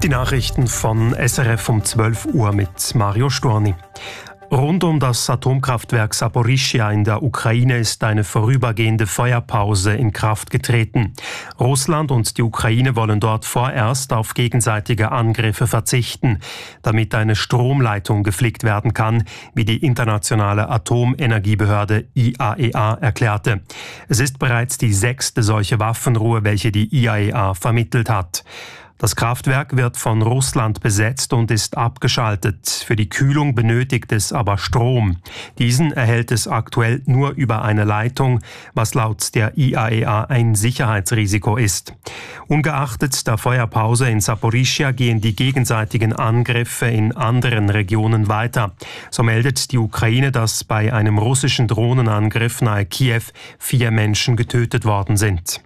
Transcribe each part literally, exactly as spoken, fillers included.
Die Nachrichten von S R F um zwölf Uhr mit Mario Storni. Rund um das Atomkraftwerk Saporischschja in der Ukraine ist eine vorübergehende Feuerpause in Kraft getreten. Russland und die Ukraine wollen dort vorerst auf gegenseitige Angriffe verzichten, damit eine Stromleitung geflickt werden kann, wie die internationale Atomenergiebehörde I A E A erklärte. Es ist bereits die sechste solche Waffenruhe, welche die I A E A vermittelt hat. Das Kraftwerk wird von Russland besetzt und ist abgeschaltet. Für die Kühlung benötigt es aber Strom. Diesen erhält es aktuell nur über eine Leitung, was laut der I A E A ein Sicherheitsrisiko ist. Ungeachtet der Feuerpause in Saporischschja gehen die gegenseitigen Angriffe in anderen Regionen weiter. So meldet die Ukraine, dass bei einem russischen Drohnenangriff nahe Kiew vier Menschen getötet worden sind.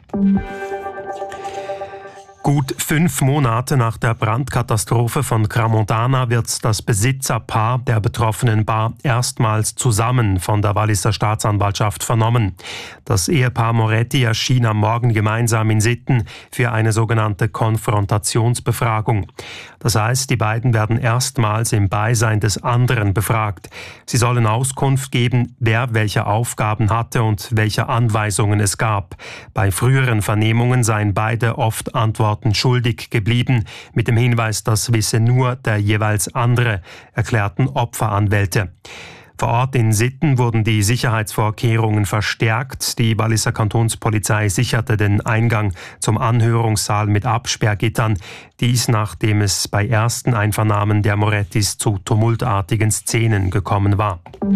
Gut fünf Monate nach der Brandkatastrophe von Crans-Montana wird das Besitzerpaar der betroffenen Bar erstmals zusammen von der Walliser Staatsanwaltschaft vernommen. Das Ehepaar Moretti erschien am Morgen gemeinsam in Sitten für eine sogenannte Konfrontationsbefragung. Das heißt, die beiden werden erstmals im Beisein des anderen befragt. Sie sollen Auskunft geben, wer welche Aufgaben hatte und welche Anweisungen es gab. Bei früheren Vernehmungen seien beide oft Antworten schuldig geblieben, mit dem Hinweis, das wisse nur der jeweils andere, erklärten Opferanwälte. Vor Ort in Sitten wurden die Sicherheitsvorkehrungen verstärkt. Die Walliser Kantonspolizei sicherte den Eingang zum Anhörungssaal mit Absperrgittern. Dies, nachdem es bei ersten Einvernahmen der Morettis zu tumultartigen Szenen gekommen war.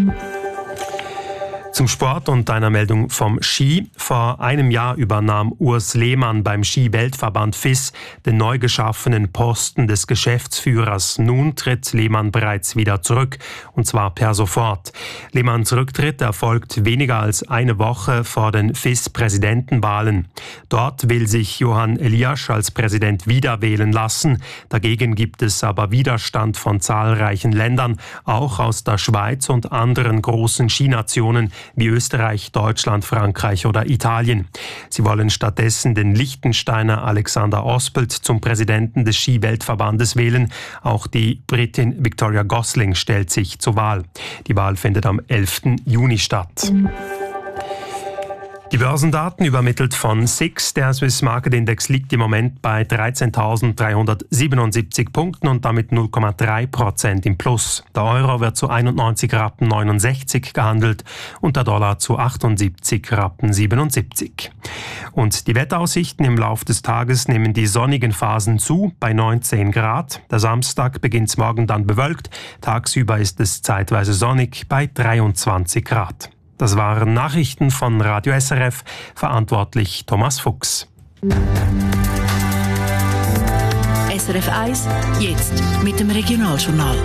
Zum Sport und einer Meldung vom Ski. Vor einem Jahr übernahm Urs Lehmann beim Ski-Weltverband F I S den neu geschaffenen Posten des Geschäftsführers. Nun tritt Lehmann bereits wieder zurück, und zwar per sofort. Lehmanns Rücktritt erfolgt weniger als eine Woche vor den F I S-Präsidentenwahlen. Dort will sich Johann Eliasch als Präsident wieder wählen lassen. Dagegen gibt es aber Widerstand von zahlreichen Ländern, auch aus der Schweiz und anderen großen Skinationen, wie Österreich, Deutschland, Frankreich oder Italien. Sie wollen stattdessen den Liechtensteiner Alexander Ospelt zum Präsidenten des Ski-Weltverbandes wählen. Auch die Britin Victoria Gosling stellt sich zur Wahl. Die Wahl findet am elften Juni statt. Die Börsendaten übermittelt von S I X. Der Swiss Market Index liegt im Moment bei dreizehntausenddreihundertsiebenundsiebzig Punkten und damit null Komma drei Prozent im Plus. Der Euro wird zu einundneunzig Rappen neunundsechzig gehandelt und der Dollar zu achtundsiebzig Rappen siebenundsiebzig. Und die Wetteraussichten im Laufe des Tages nehmen die sonnigen Phasen zu bei neunzehn Grad. Der Samstag beginnt morgen dann bewölkt. Tagsüber ist es zeitweise sonnig bei dreiundzwanzig Grad. Das waren Nachrichten von Radio S R F, verantwortlich Thomas Fuchs. S R F eins, jetzt mit dem Regionaljournal.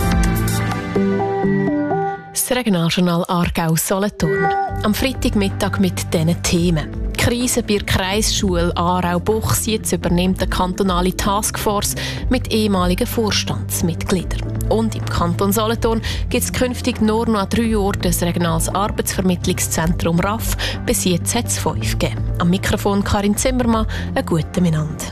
Das Regionaljournal Aargau-Solothurn. Am Freitagmittag mit diesen Themen. Die Krise bei der Kreisschule Aarau-Buchs. Jetzt übernimmt eine kantonale Taskforce mit ehemaligen Vorstandsmitgliedern. Und im Kanton Solothurn gibt es künftig nur noch an drei Orten ein regionales Arbeitsvermittlungszentrum R A F. Bis jetzt hat es fünf gegeben. Am Mikrofon Karin Zimmermann, einen guten Minand.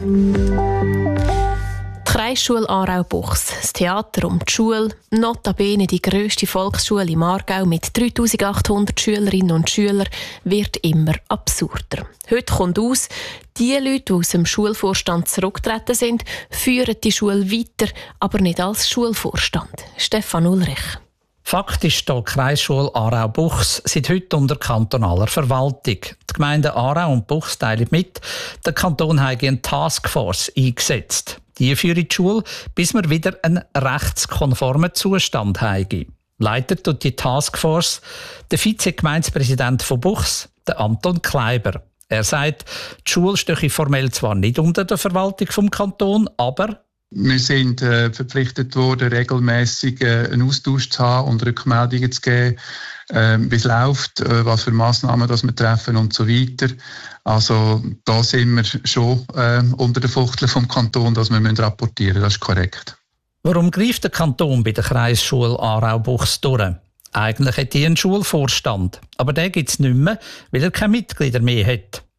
Die Kreisschule Aarau-Buchs, das Theater um die Schule, notabene die grösste Volksschule im Aargau mit dreitausendachthundert Schülerinnen und Schülern, wird immer absurder. Heute kommt aus, die Leute, die aus dem Schulvorstand zurückgetreten sind, führen die Schule weiter, aber nicht als Schulvorstand. Stefan Ulrich. Faktisch steht die Kreisschule Aarau-Buchs seit heute unter kantonaler Verwaltung. Die Gemeinden Aarau und Buchs teilen mit, der Kanton hat eine Taskforce eingesetzt. Die führt die Schule, bis wir wieder einen rechtskonformen Zustand haben. Leitet tut die Taskforce der Vize-Gemeindepräsident von Buchs, der Anton Kleiber. Er sagt, die Schule stehe formell zwar nicht unter der Verwaltung vom Kanton, aber wir sind äh, verpflichtet worden, regelmäßig äh, einen Austausch zu haben und Rückmeldungen zu geben, äh, wie es läuft, äh, was für Massnahmen das wir treffen und so weiter. Also da sind wir schon äh, unter der Fuchtel vom Kanton, dass wir müssen rapportieren müssen. Das ist korrekt. Warum greift der Kanton bei der Kreisschule Aarau-Buchs durch? Eigentlich hat die einen Schulvorstand, aber den gibt es nicht mehr, weil er keine Mitglieder mehr hat.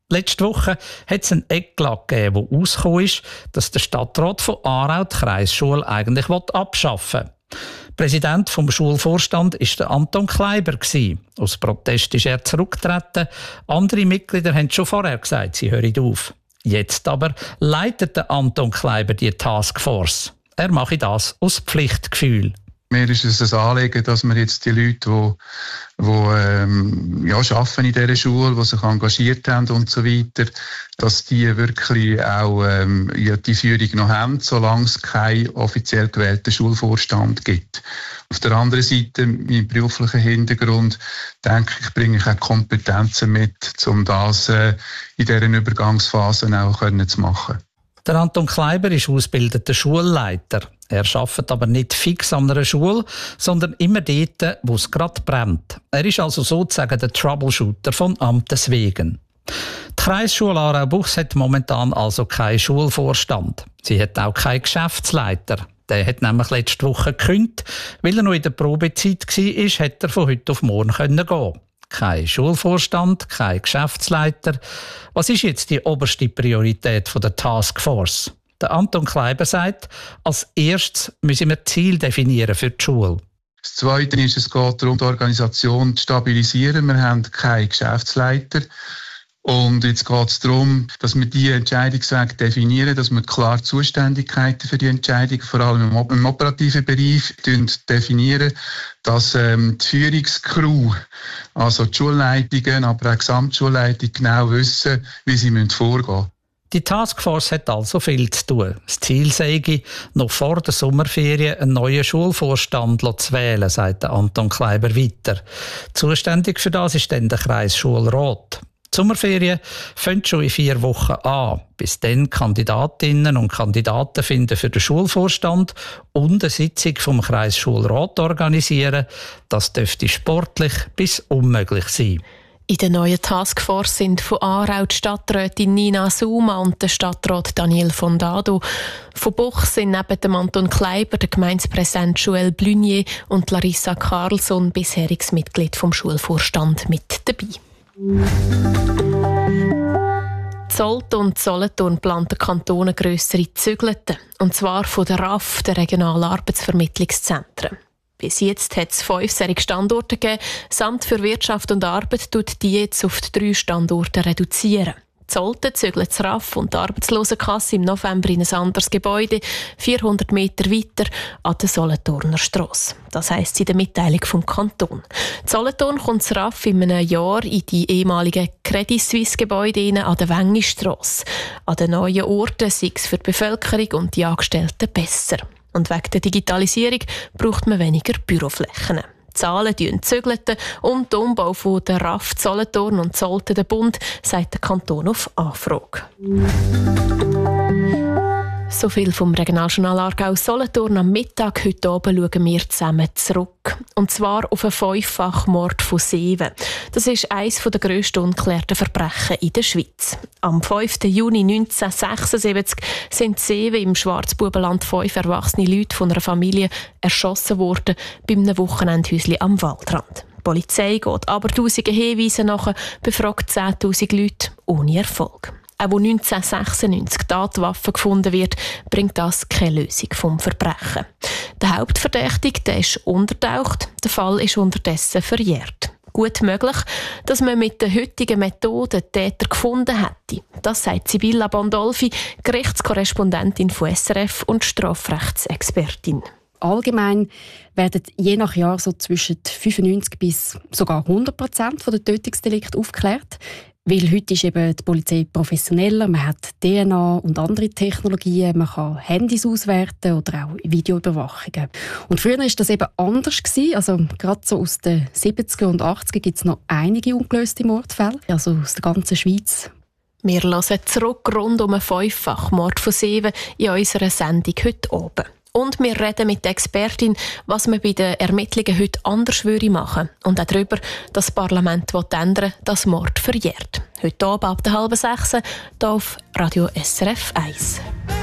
Letzte Woche hat es einen Eklat gegeben, der rausgekommen ist, dass der Stadtrat von Aarau die Kreisschule eigentlich abschaffen will. Präsident vom Schulvorstand war der Anton Kleiber. Aus Protest ist er zurückgetreten. Andere Mitglieder haben schon vorher gesagt, sie hören auf. Jetzt aber leitet der Anton Kleiber die Taskforce. Er mache das aus Pflichtgefühl. Mir ist es ein Anliegen, dass wir jetzt die Leute, die, die ähm, ja, arbeiten in dieser Schule, die sich engagiert haben und so weiter, dass die wirklich auch ähm, ja, die Führung noch haben, solange es keinen offiziell gewählten Schulvorstand gibt. Auf der anderen Seite, mein beruflicher Hintergrund, denke ich, bringe ich auch Kompetenzen mit, um das äh, in dieser Übergangsphase auch können zu machen. Der Anton Kleiber ist ausgebildeter Schulleiter. Er arbeitet aber nicht fix an einer Schule, sondern immer dort, wo es gerade brennt. Er ist also sozusagen der Troubleshooter von Amtes wegen. Die Kreisschule Aarau-Buchs hat momentan also keinen Schulvorstand. Sie hat auch keinen Geschäftsleiter. Der hat nämlich letzte Woche gekündigt. Weil er noch in der Probezeit war, hätte er von heute auf morgen gehen können. Kein Schulvorstand, kein Geschäftsleiter. Was ist jetzt die oberste Priorität der Taskforce? Der Anton Kleiber sagt, als erstes müssen wir Ziel definieren für die Schule. Das Zweite ist, es geht darum, die Organisation zu stabilisieren. Wir haben keinen Geschäftsleiter. Und jetzt geht es darum, dass wir die Entscheidungswege definieren, dass wir klar Zuständigkeiten für die Entscheidung, vor allem im operativen Bereich, definieren, dass ähm, die Führungscrew, also die Schulleitungen, aber auch die Gesamtschulleitung genau wissen, wie sie vorgehen müssen. Die Taskforce hat also viel zu tun. Das Ziel sei, noch vor der Sommerferien einen neuen Schulvorstand zu wählen, sagt Anton Kleiber weiter. Zuständig für das ist dann der Kreisschulrat. Die Sommerferien fangen schon in vier Wochen an. Bis dann Kandidatinnen und Kandidaten finden für den Schulvorstand und eine Sitzung vom Kreisschulrat organisieren. Das dürfte sportlich bis unmöglich sein. In der neuen Taskforce sind von Aarau die Stadträtin Nina Suma und der Stadtrat Daniel Fondado. Von Buchs sind neben dem Anton Kleiber der Gemeindepräsident Joël Blunier und Larissa Carlson, bisheriges Mitglied vom Schulvorstand, mit dabei. Solothurn und Solothurn plant der Kanton eine grössere Zügelte, und zwar von der R A F, der regionalen Arbeitsvermittlungszentren. Bis jetzt hat es fünf solche Standorte gegeben. Das Amt für Wirtschaft und Arbeit tut die jetzt auf die drei Standorte reduzieren. Zolten zügelt das R A F und die Arbeitslosenkasse im November in ein anderes Gebäude, vierhundert Meter weiter an der Solothurner Strasse. Das heisst in der Mitteilung vom Kanton. Solothurn kommt das R A F in einem Jahr in die ehemaligen Credit Suisse Gebäude an der Wengistrasse. An den neuen Orten sei es für die Bevölkerung und die Angestellten besser. Und wegen der Digitalisierung braucht man weniger Büroflächen. Die Zahlen zügelten und der Umbau von der R A F Solothurn und Zolten der Bund, sagt der Kanton auf Anfrage. So viel vom Regionaljournal Aargau Solothurn. Am Mittag heute Abend schauen wir zusammen zurück. Und zwar auf einen Fünffachmord von Seewen. Das ist eines der grössten ungeklärten Verbrechen in der Schweiz. Am fünften Juni neunzehnhundertsechsundsiebzig sind Seewen im Schwarzbubenland fünf erwachsene Leute von einer Familie erschossen worden bei einem Wochenendhäuschen am Waldrand. Die Polizei geht aber tausende Hinweise nach, befragt zehntausend Leute ohne Erfolg. Auch wo neunzehnhundertsechsundneunzig Tatwaffe gefunden wird, bringt das keine Lösung vom Verbrechen. Der Hauptverdächtige, der ist untertaucht, der Fall ist unterdessen verjährt. Gut möglich, dass man mit den heutigen Methoden Täter gefunden hätte. Das sagt Sibylla Bondolfi, Gerichtskorrespondentin von S R F und Strafrechtsexpertin. Allgemein werden je nach Jahr so zwischen fünfundneunzig bis sogar hundert Prozent der Tötungsdelikte aufgeklärt. Weil heute ist eben die Polizei professioneller, man hat D N A und andere Technologien, man kann Handys auswerten oder auch Videoüberwachungen. Und früher war das eben anders gewesen. Also gerade so aus den siebziger und achtziger gibt es noch einige ungelöste Mordfälle, also aus der ganzen Schweiz. Wir hören zurück rund um einen Fünffachmord von Seewen in unserer Sendung heute oben. Und wir reden mit der Expertin, was man bei den Ermittlungen heute anders würde machen. Und auch darüber, dass das Parlament ändern will, dass Mord verjährt. Heute Abend ab der halben sechs hier auf Radio S R F eins.